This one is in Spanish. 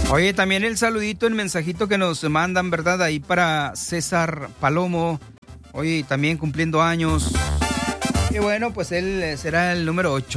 Oye, también el saludito, el mensajito que nos mandan, ¿verdad? Ahí para César Palomo. Oye, también cumpliendo años. Y bueno, pues él será el número 8.